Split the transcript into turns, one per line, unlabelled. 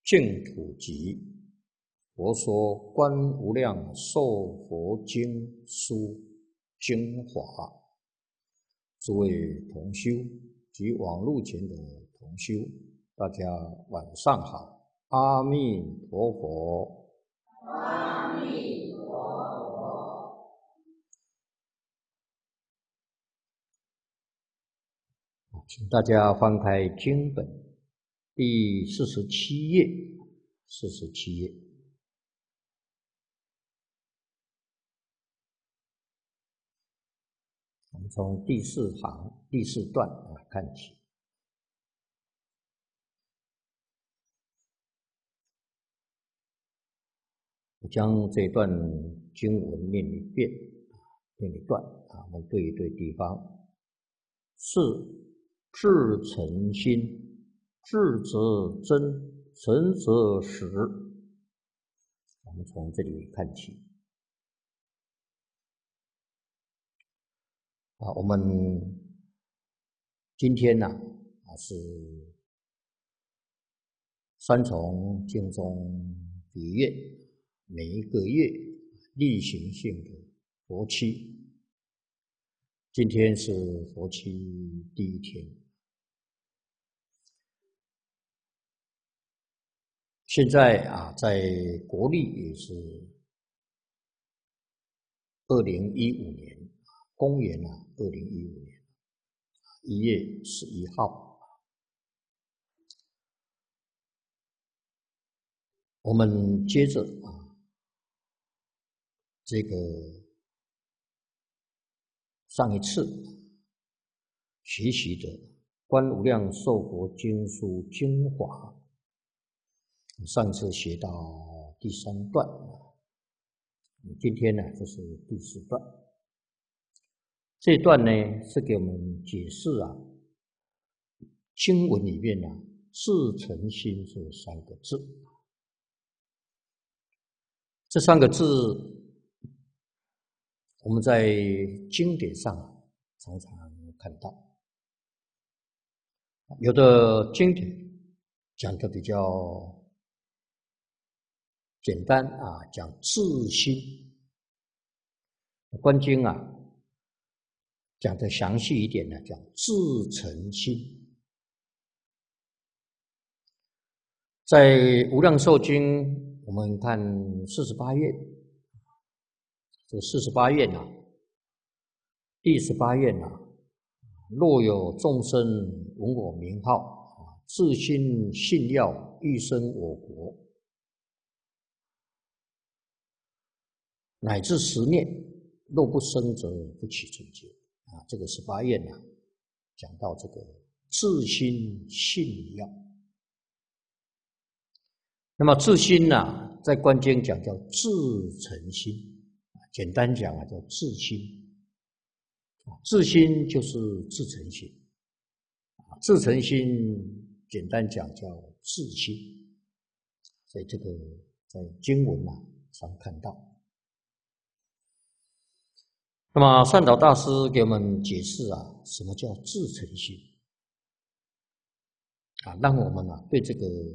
净土集，佛说观无量寿佛经书精华。诸位同修及网络前的同修，大家晚上好，阿弥陀佛。
阿弥陀佛。
请大家翻开经本第47页，47页。我们从第4行第4段看起。我将这段经文念一遍，念一段我们对一对地方。是至诚心，智则真，诚则实。我们从这里看起。我们今天是三重经中比月，每一个月例行性的佛期。今天是佛期第1天。现在在国历也是2015年，公元2015年1月11号。我们接着这个上一次学习的《观无量寿佛经书精华》，上次学到第3段，今天这是第4段。这一段呢是给我们解释经文里面至诚心这3个字。这3个字我们在经典上常常看到，有的经典讲的比较简单讲至心，观经讲的详细一点讲至诚心。在无量寿经我们看48页，这48页第18页若有众生闻我名号，至心信要欲生我国，乃至10念，若不生则不起正觉。这个18页讲到这个至心信要。那么至心在观经讲叫至诚心，简单讲叫至心。至心就是至诚心，至诚心简单讲叫至心，所以这个在经文常看到。那么善导大师给我们解释什么叫至诚心让我们对这个